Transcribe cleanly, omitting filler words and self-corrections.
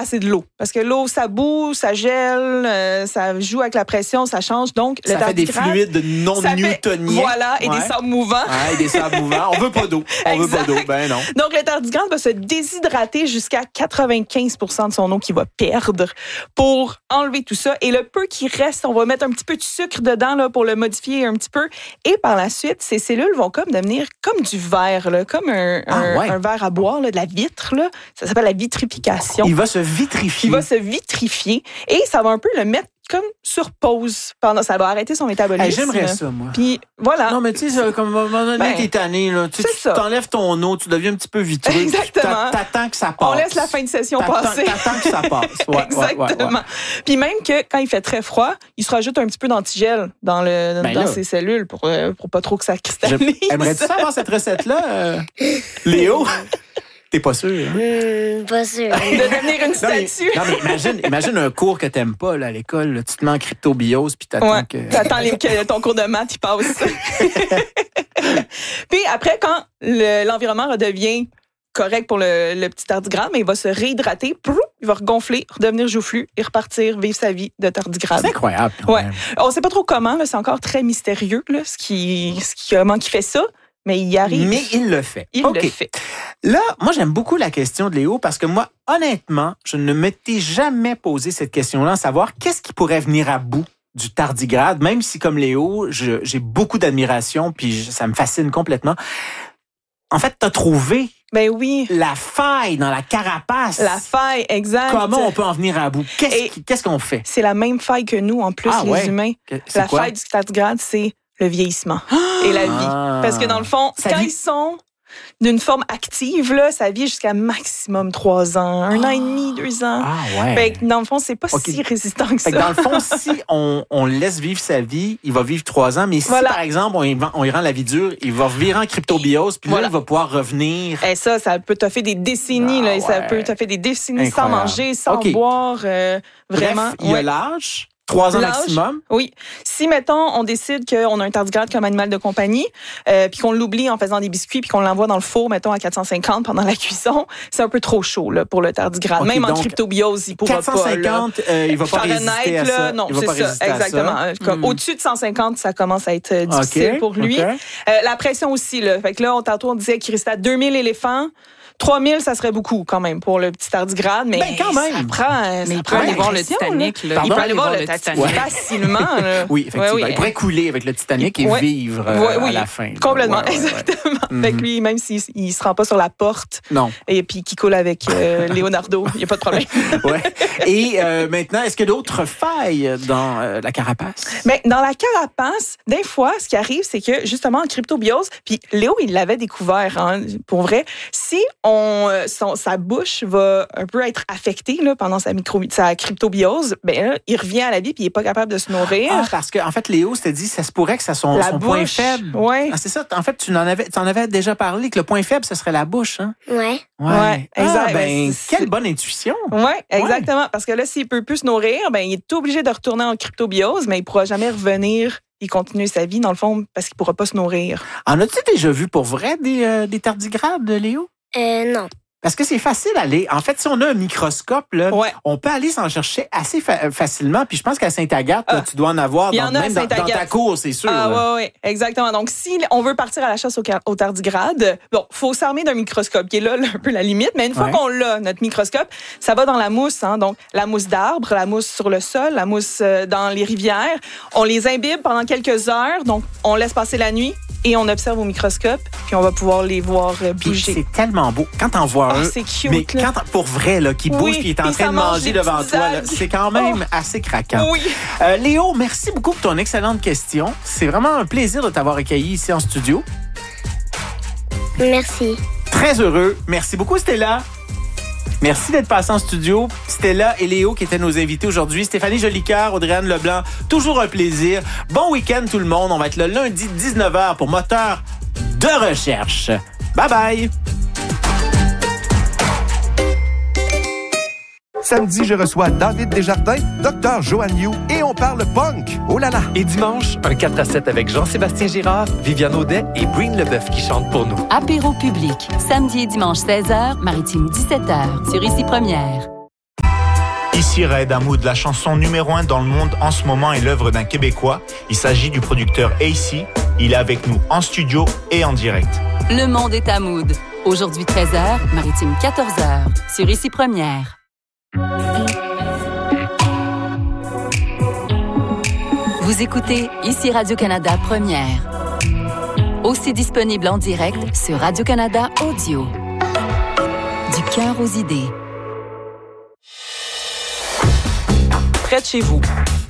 assez de l'eau. Parce que l'eau, ça boue, ça gèle, ça joue avec la pression, ça change. Donc, ça fait des fluides non newtoniens. Voilà, et des sables mouvants. Et des sables mouvants. On veut pas d'eau. On veut pas d'eau. Ben non. Donc, le tardigrade va se déshydrater jusqu'à 95% de son eau qu'il va perdre pour enlever tout ça. Et le peu qui reste, on va mettre un petit peu de sucre dedans là, pour le modifier un petit peu. Et par la suite, ces cellules vont comme devenir comme du verre, là, comme un verre à boire, là, de la vitre. Là. Ça s'appelle la vitrification. Il va se vitrifier. Il va se vitrifier et ça va un peu le mettre comme sur pause. Ça va arrêter son métabolisme. J'aimerais ça, moi. Puis voilà. Non, mais tu sais, comme à un moment donné, t'es tanné, là. Tu t'enlèves ton eau, tu deviens un petit peu vitreux. Exactement. T'attends que ça passe. On laisse la fin de session passer. T'attends que ça passe. Ouais, exactement. Ouais. Puis même que quand il fait très froid, il se rajoute un petit peu d'antigel dans ses cellules pour pas trop que ça cristallise. Aimerais-tu savoir cette recette-là, Léo? T'es pas sûr? Hein? Pas sûr. De devenir une statue. Non, mais imagine un cours que t'aimes pas là, à l'école. Là. Tu te mets en cryptobiose puis t'attends que... T'attends que ton cours de maths, il passe. Puis après, quand l'environnement redevient correct pour le petit tardigrade, mais il va se réhydrater, il va regonfler, redevenir joufflu et repartir vivre sa vie de tardigrade. C'est incroyable. Ouais. On sait pas trop comment, là, c'est encore très mystérieux là, comment il fait ça. Mais il y arrive. Mais il le fait. Il le fait. Là, moi, j'aime beaucoup la question de Léo parce que moi, honnêtement, je ne m'étais jamais posé cette question-là, à savoir qu'est-ce qui pourrait venir à bout du tardigrade, même si, comme Léo, j'ai beaucoup d'admiration puis ça me fascine complètement. En fait, t'as trouvé la faille dans la carapace. La faille, exact. Comment on peut en venir à bout? Qu'est-ce qu'on fait? C'est la même faille que nous, en plus, les humains. La faille du tardigrade, c'est le vieillissement et la vie. Parce que dans le fond, ils sont d'une forme active, là, ça vit jusqu'à maximum 3 ans, 1 an et demi, 2 ans. Fait que dans le fond, c'est pas si résistant que ça. Fait que dans le fond, si on laisse vivre sa vie, il va vivre 3 ans. Mais si, par exemple, on y rend la vie dure, il va vivre en cryptobiose, puis là, il va pouvoir revenir. Et ça peut te faire des décennies. Ça peut te faire des décennies sans manger, sans boire. Vraiment. Bref, il y a l'âge. 3 ans maximum? Oui. Si, mettons, on décide qu'on a un tardigrade comme animal de compagnie, puis qu'on l'oublie en faisant des biscuits, puis qu'on l'envoie dans le four, mettons, à 450 pendant la cuisson, c'est un peu trop chaud là, pour le tardigrade. Même en cryptobiose, il pourra 450, pas. Il va pas résister à ça. Non, c'est ça, exactement. Comme au-dessus de 150, ça commence à être difficile pour lui. La pression aussi. Là. Fait que là, tantôt, on disait qu'il restait à 2000 éléphants. 3000, ça serait beaucoup quand même pour le petit tardigrade, mais quand même. ça prend aller voir le Titanic. Il peut aller voir le Titanic facilement. Oui, effectivement. Il pourrait couler avec le Titanic et vivre à la fin. Complètement, exactement. Fait que lui, même s'il ne se rend pas sur la porte et puis qu'il coule avec Leonardo, il n'y a pas de problème. Et maintenant, est-ce qu'il y a d'autres failles dans la carapace? Mais dans la carapace, des fois, ce qui arrive, c'est que justement en cryptobiose, puis Léo, il l'avait découvert, pour vrai, si sa bouche va un peu être affectée là, pendant sa cryptobiose, là, il revient à la vie puis il n'est pas capable de se nourrir. Parce qu'en fait, Léo s'était dit, ça se pourrait que ça soit son point faible. Oui. C'est ça. En fait, tu en avais déjà parlé, que le point faible, ce serait la bouche. Hein? Oui. Ouais, exact. Quelle bonne intuition. Oui, exactement. Parce que là, s'il ne peut plus se nourrir, il est obligé de retourner en cryptobiose, mais il ne pourra jamais revenir et continuer sa vie, dans le fond, parce qu'il ne pourra pas se nourrir. En as-tu déjà vu pour vrai des tardigrades, Léo? Non. Parce que c'est facile à aller. En fait, si on a un microscope, là, on peut aller s'en chercher assez facilement. Puis je pense qu'à Sainte-Agathe, tu dois en avoir même dans ta cour, c'est sûr. Oui, exactement. Donc, si on veut partir à la chasse au tardigrade, faut s'armer d'un microscope, qui est là un peu la limite. Mais une fois qu'on l'a, notre microscope, ça va dans la mousse. Hein, donc, la mousse d'arbre, la mousse sur le sol, la mousse dans les rivières. On les imbibe pendant quelques heures. Donc, on laisse passer la nuit. Et on observe au microscope, puis on va pouvoir les voir bouger. C'est tellement beau. Quand t'en vois un, c'est cute, mais pour vrai, là, qui bouge, puis il est en train de manger devant toi, là, c'est quand même assez craquant. Oui. Léo, merci beaucoup pour ton excellente question. C'est vraiment un plaisir de t'avoir accueilli ici en studio. Merci. Très heureux. Merci beaucoup, Stella. Merci d'être passé en studio. Stella et Léo qui étaient nos invités aujourd'hui. Stéphanie Jolicoeur, Audrey-Anne Leblanc, toujours un plaisir. Bon week-end tout le monde. On va être le lundi 19h pour Moteur de recherche. Bye bye! Samedi, je reçois David Desjardins, Dr. Joanne Liu et on parle punk. Oh là là! Et dimanche, un 4-7 avec Jean-Sébastien Girard, Viviane Audet et Breen Leboeuf qui chantent pour nous. Apéro public, samedi et dimanche 16h, Maritime 17h, sur Ici Première. Ici Raed Hamoud, la chanson numéro 1 dans le monde en ce moment est l'œuvre d'un Québécois. Il s'agit du producteur AC. Il est avec nous en studio et en direct. Le monde est à Mood. Aujourd'hui 13h, Maritime 14h, sur Ici Première. Vous écoutez Ici Radio-Canada Première. Aussi disponible en direct sur Radio-Canada Audio. Du cœur aux idées. Près de chez vous,